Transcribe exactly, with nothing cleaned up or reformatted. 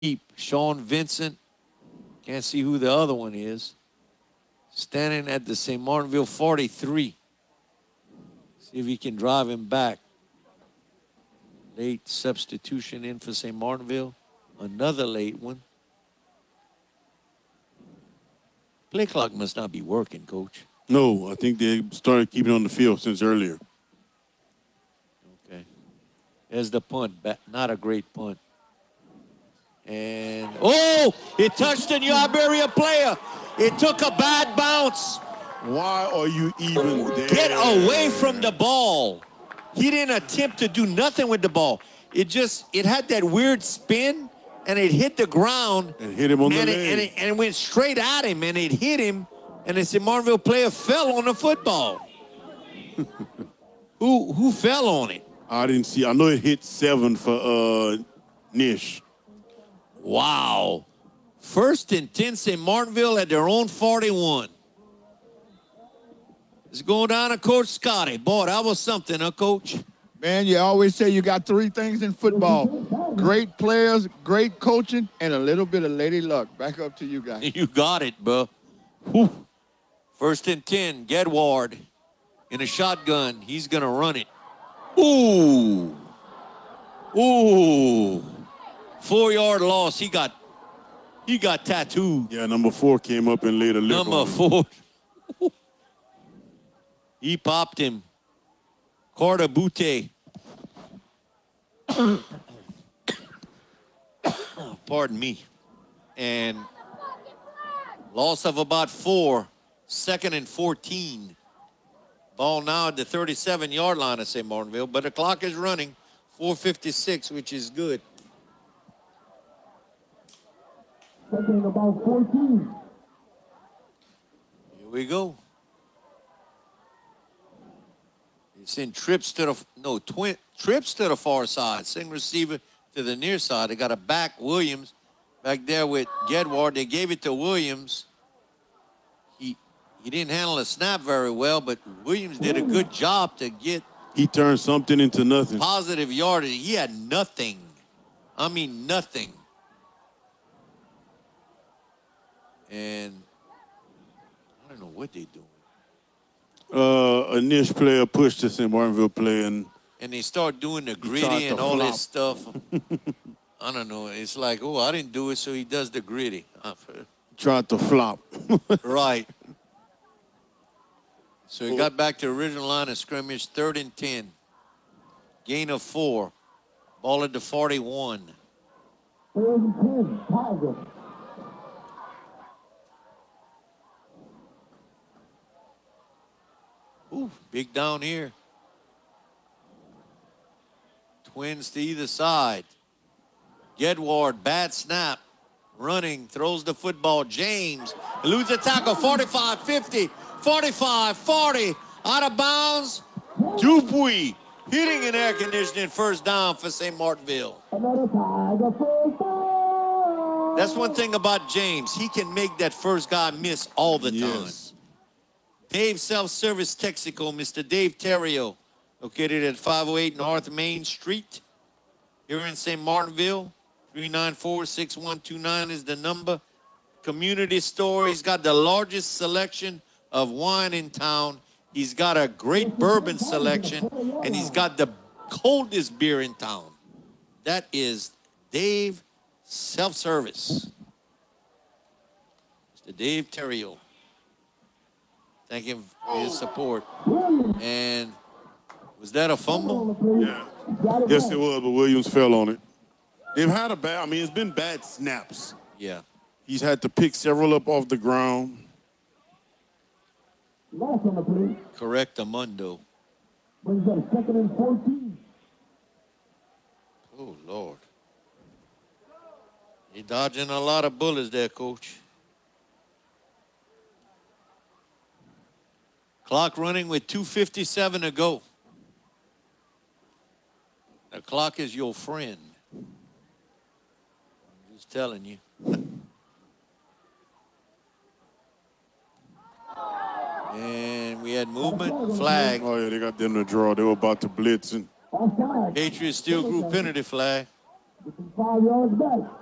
Sean Vincent, can't see who the other one is, standing at the Saint Martinville forty-three. See if he can drive him back. Late substitution in for Saint Martinville. Another late one. Play clock must not be working, Coach. No, I think they started keeping on the field since earlier. Okay. There's the punt. Not a great punt. And, oh, it touched a New Iberia player. It took a bad bounce. Why are you even there? Get away from the ball. He didn't attempt to do nothing with the ball. It just, it had that weird spin, and it hit the ground. And hit him on and the it, leg. And it, and it went straight at him, and it hit him, and the Saint Martinville player fell on the football. who who fell on it? I didn't see. I know it hit seven for uh, Nish. Wow. First and ten, Saint Martinville at their own forty-one. It's going down to Coach Scotty. Boy, that was something, huh, Coach? Man, you always say you got three things in football. Great players, great coaching, and a little bit of lady luck. Back up to you guys. You got it, bro. Whew. First and ten, Gedward in a shotgun. He's going to run it. Ooh. Ooh. Four-yard loss. He got he got tattooed. Yeah, number four came up and laid a lip Number on him. four. He popped him. Corda Butte. Pardon me. And loss of about four. Second and fourteen. Ball now at the thirty-seven-yard line of Saint Martinville, but the clock is running. four fifty-six, which is good. Second about fourteen. Here we go. He sent trips to the, no, twin, trips to the far side. Send receiver to the near side. They got a back, Williams, back there with Gedward. They gave it to Williams. He he didn't handle the snap very well, but Williams did a good job to get He turned something into nothing. positive yardage. He had nothing. I mean, nothing. And I don't know what they're doing. Uh, a Nish player pushed the Saint Martinville player, and And they start doing the tried gritty to and all flop. this stuff. I don't know. It's like, oh, I didn't do it, so he does the gritty. tried to flop. Right. So he got back to the original line of scrimmage, third and ten. Gain of four. Ball at the forty-one. Third and ten, Tiger. Ooh, big down here. Twins to either side. Gedward, bad snap. Running, throws the football. James eludes the tackle. forty-five, fifty, forty-five, forty. Out of bounds. Dupuy hitting an air conditioning first down for Saint Martinville. Another Tiger first down. That's one thing about James. He can make that first guy miss all the time. Yes. Dave Self-Service Texaco, Mister Dave Terrio, located at five oh eight North Main Street here in Saint Martinville. three nine four, six one two nine is the number. Community store. He's got the largest selection of wine in town. He's got a great bourbon selection, and he's got the coldest beer in town. That is Dave Self-Service. Mister Dave Terrio. Thank him for his support. And was that a fumble? Yeah. Yes, it was, but Williams fell on it. They've had a bad, I mean, it's been bad snaps. Yeah. He's had to pick several up off the ground. Last on the play. Correct, Amundo. Brings up second and fourteen. Oh, Lord. You're dodging a lot of bullets there, Coach. Clock running with two fifty-seven to go. The clock is your friend. I'm just telling you. And we had movement, flag. Oh, yeah, they got them to draw. They were about to blitz. And Offside. Patriots Steel Group penalty flag. Five yards back.